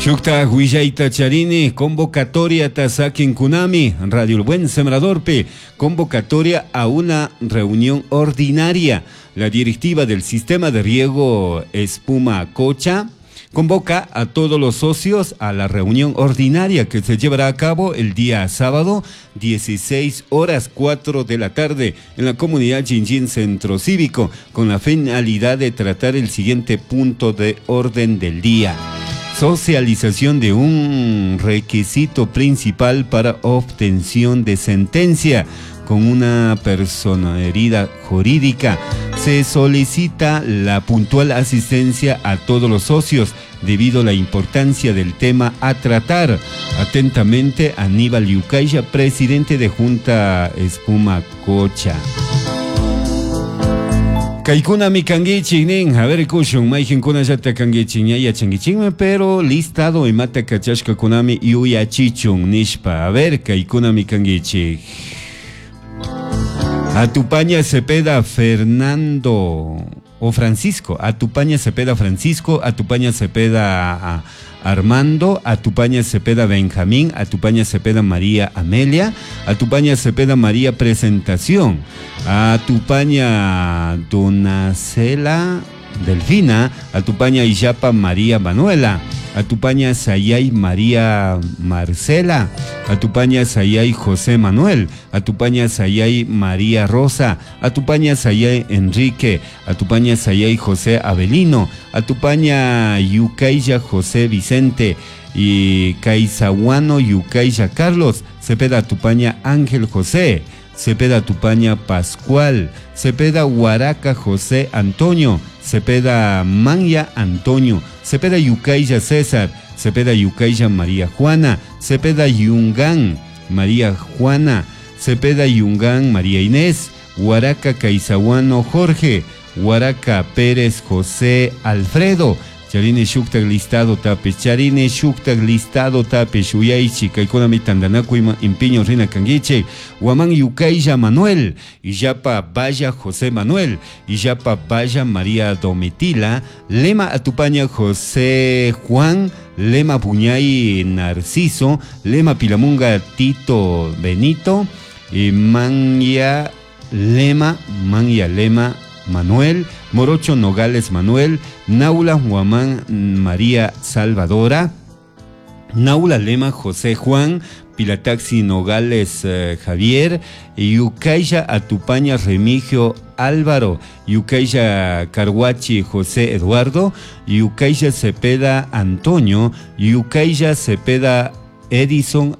Shukta Huillaita Charini, convocatoria Tasakin Kunami, Radio El Buen Sembradorpe, convocatoria a una reunión ordinaria. La directiva del sistema de riego Espuma Cocha convoca a todos los socios a la reunión ordinaria que se llevará a cabo el día sábado, 16:04 de la tarde, en la comunidad Jinjin Centro Cívico, con la finalidad de tratar el siguiente punto de orden del día. Socialización de un requisito principal para obtención de sentencia con una personalidad jurídica. Se solicita la puntual asistencia a todos los socios debido a la importancia del tema a tratar. Atentamente, Aníbal Yucaya, presidente de Junta Espuma Cocha. Kaikuna mi kangiching, a ver kushun, maihin kuna yata kangiching ya changiching, pero listado y mata kachashka kunami yuya chichun nishpa. A ver, kaikuna mi kangiching. Atupaña Cepeda Fernando o Francisco, Atupaña Cepeda Francisco, Atupaña Cepeda Armando, Atupaña Cepeda Benjamín, Atupaña Cepeda María Amelia, Atupaña Cepeda María Presentación, Atupaña Donacela Delfina, Atupaña Iyapa María Manuela, Atupaña Sayay María Marcela, Atupaña Sayay José Manuel, Atupaña Sayay María Rosa, Atupaña Sayay Enrique, Atupaña Sayay José Avelino, Atupaña Yucaya José Vicente y Caizahuano Yucaya Carlos, Cepeda Atupaña Ángel José, Cepeda Atupaña Pascual, Cepeda Huaraca José Antonio, Cepeda Manya Antonio, Cepeda Yucaya César, Cepeda Yucaya María Juana, Cepeda Yungán María Juana, Cepeda Yungán María Inés, Huaraca Caizahuano Jorge, Huaraca Pérez José Alfredo, Charine Shuktag listado tapes, Charine Shuktag listado tapes, Uyaichi, Kaikonami Tandanaku Impiño Rina Kangiche, Huamán Yucaya Manuel, Iyapa Vaya José Manuel, Iyapa Vaya María Domitila, Lema Atupaña José Juan, Lema Puñay Narciso, Lema Pilamunga Tito Benito, y Manya Lema Manuel, Morocho Nogales Manuel, Naula Huamán María Salvadora, Naula Lema José Juan, Pilataxi Nogales Javier, Yucaya Atupaña Remigio Álvaro, Yucaya Carhuachi José Eduardo, Yucaya Cepeda Antonio, Yucaya Cepeda Edison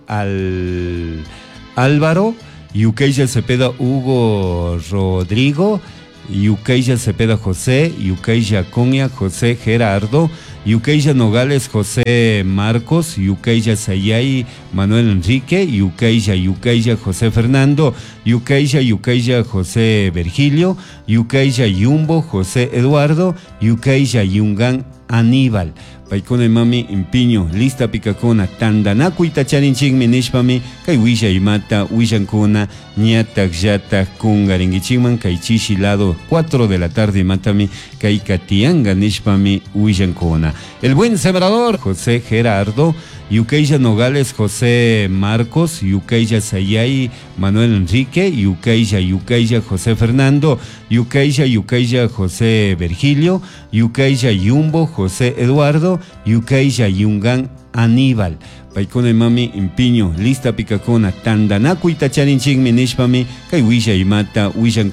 Álvaro, Yucaya Cepeda Hugo Rodrigo, Yucaya Cepeda José, Yucaya Coña José Gerardo, Yucaya Nogales José Marcos, Yucaya Sayay Manuel Enrique, Yucaya José Fernando, Yucaya José Virgilio, Yucaya Yumbo José Eduardo, Yucaya Yungán Aníbal. Paikone mami impiño, lista picacona, tandanaku itacharin chingme nishpami, kay wisha imata, wishankuna, ñatak yatak kungaringichingman, kay chishi lado, 4 de la tarde matami, kay katianga nishpami, wishankuna. El buen sembrador, José Gerardo, Yucaya Nogales José Marcos, Yucaya Sayay Manuel Enrique, Yucaya José Fernando, Yucaya José Virgilio, Yucaya Yumbo José Eduardo, Yucaya Yungán Aníbal. Paikone mami impiño, lista picacona, tandanaku itacharin chingme nishpami, kay wisha imata, wishan